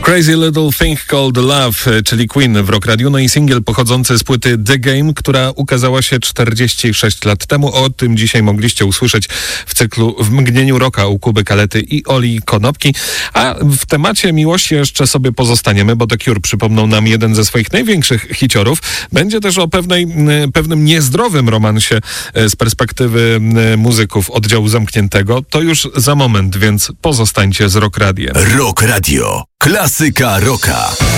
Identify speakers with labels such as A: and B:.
A: Crazy Little Thing Called Love, czyli Queen w Rock Radio, no i singiel pochodzący z płyty The Game, która ukazała się 46 lat temu. O tym dzisiaj mogliście usłyszeć w cyklu W mgnieniu rocka u Kuby Kalety i Oli Konopki. A w temacie miłości jeszcze sobie pozostaniemy, bo The Cure przypomną nam jeden ze swoich największych hiciorów. Będzie też o pewnym niezdrowym romansie z perspektywy muzyków oddziału zamkniętego. To już za moment, więc pozostańcie z Rock Radiem.
B: Rock Radio. Klasyka rocka.